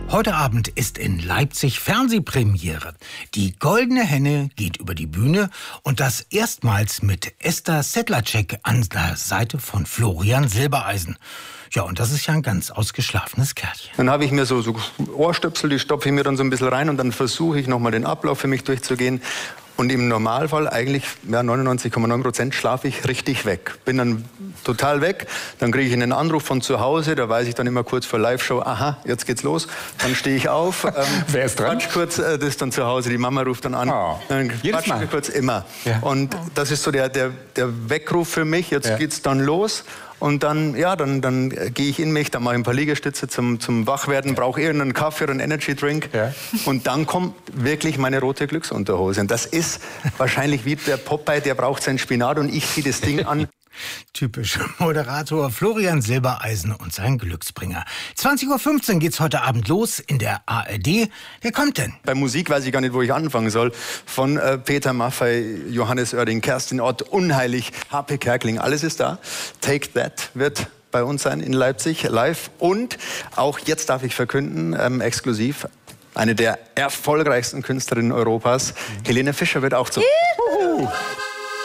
Heute Abend ist in Leipzig Fernsehpremiere. Die Goldene Henne geht über die Bühne und das erstmals mit Esther Sedlacek an der Seite von Florian Silbereisen. Ja, und das ist ja ein ganz ausgeschlafenes Kerlchen. Dann habe ich mir so Ohrstöpsel, die stopfe ich mir dann so ein bisschen rein und dann versuche ich nochmal den Ablauf für mich durchzugehen. Und im Normalfall eigentlich, ja, 99,9% schlafe ich richtig weg. Bin dann total weg. Dann kriege ich einen Anruf von zu Hause. Da weiß ich dann immer kurz vor Live-Show, aha, jetzt geht's los. Dann stehe ich auf. Wer ist dran? Quatsch kurz, das ist dann zu Hause. Die Mama ruft dann an. Oh. Dann Jedes Mal? wir kurz immer. Ja. Und das ist so der Weckruf für mich. Jetzt geht's dann los. Und dann, ja, dann gehe ich in mich, dann mache ich ein paar Liegestütze zum Wachwerden, brauche irgendeinen Kaffee oder einen Energy-Drink. Ja. Und dann kommt wirklich meine rote Glücksunterhose. Und das ist wahrscheinlich wie der Popeye, der braucht sein Spinat und ich ziehe das Ding an. Typisch. Moderator Florian Silbereisen und sein Glücksbringer. 20:15 Uhr geht's heute Abend los in der ARD. Wer kommt denn? Bei Musik weiß ich gar nicht, wo ich anfangen soll. Von Peter Maffay, Johannes Oerding, Kerstin Ott, Unheilig, Harpe Kerkeling, alles ist da. Take That wird bei uns sein in Leipzig, live. Und auch jetzt darf ich verkünden, exklusiv, eine der erfolgreichsten Künstlerinnen Europas, Helene Fischer, wird auch zu.